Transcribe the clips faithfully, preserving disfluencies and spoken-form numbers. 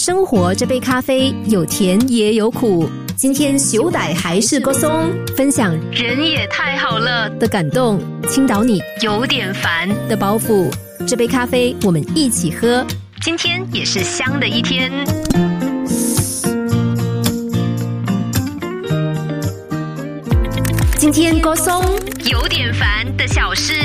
生活这杯咖啡有甜也有苦，今天熊仔还是个松，分享人也太好了的感动，倾倒你有点烦的包袱。这杯咖啡我们一起喝，今天也是香的一天。今天歌松有点烦的小事，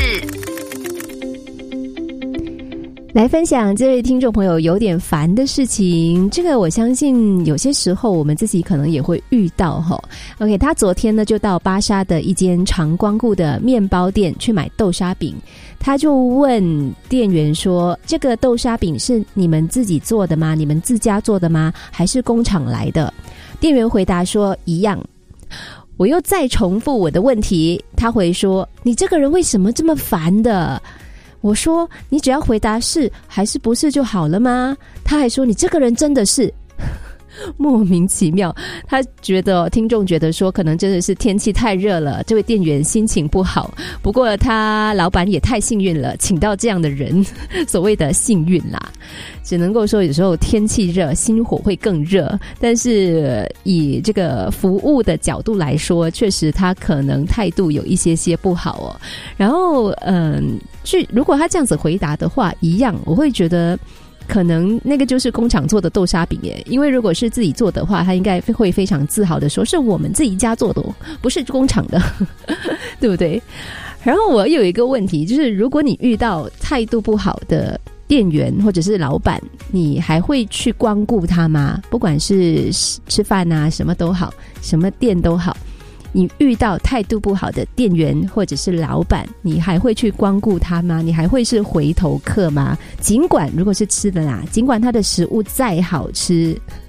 来分享这位听众朋友有点烦的事情。这个我相信有些时候我们自己可能也会遇到齁。 OK， 他昨天呢就到巴沙的一间常光顾的面包店去买豆沙饼，他就问店员说，这个豆沙饼是你们自己做的吗？你们自家做的吗？还是工厂来的？店员回答说一样。我又再重复我的问题，他回说，你这个人为什么这么烦的？我说，你只要回答是还是不是就好了吗？他还说，你这个人真的是莫名其妙。他觉得听众觉得说可能真的是天气太热了，这位店员心情不好，不过他老板也太幸运了，请到这样的人，所谓的幸运啦，只能够说有时候天气热心火会更热，但是以这个服务的角度来说，确实他可能态度有一些些不好哦。然后嗯，去如果他这样子回答的话一样，我会觉得可能那个就是工厂做的豆沙饼耶，因为如果是自己做的话，他应该会非常自豪的说，是我们自己家做的，不是工厂的对不对？然后我有一个问题，就是如果你遇到态度不好的店员或者是老板，你还会去光顾他吗？不管是吃饭啊，什么都好，什么店都好，你遇到态度不好的店员或者是老板，你还会去光顾他吗？你还会是回头客吗？尽管如果是吃的啦，尽管他的食物再好吃